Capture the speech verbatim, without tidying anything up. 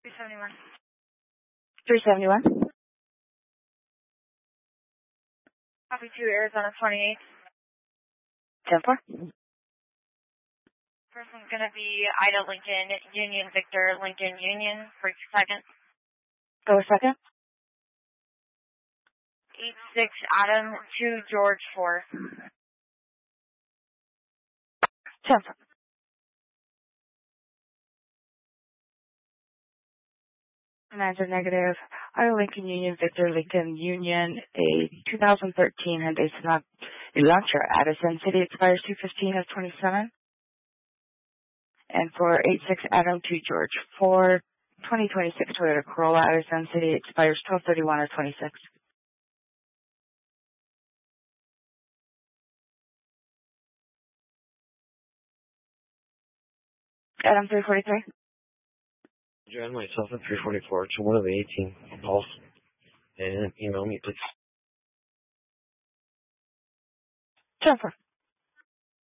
three seventy-one. three seventy-one. Copy two, Arizona twenty-eight. ten four. First one's going to be Ida Lincoln, Union Victor, Lincoln Union for second. Go a second. eight six Adam, two George four. ten four. Answer negative. Ida Lincoln Union Victor Lincoln Union, a two thousand thirteen Hyundai Sonata Elantra, Addison City, expires two fifteen of twenty-seven. And for eight six Adam two George four, twenty twenty-six Toyota Corolla, Addison City, expires twelve thirty-one of twenty-six. Adam three forty-three. Join myself at three forty-four to one of the eighteen calls and email me, please. ten four.